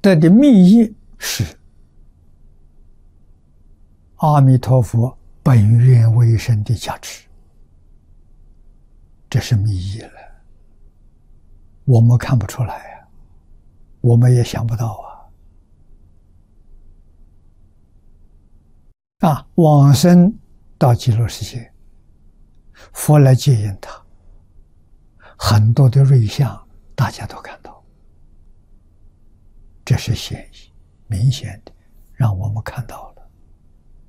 得的密意是阿弥陀佛本愿为身的价值，这是密意了。我们看不出来呀，我们也想不到往生到极乐世界，佛来接引他，很多的瑞相大家都看到，这是显意明显的让我们看到了。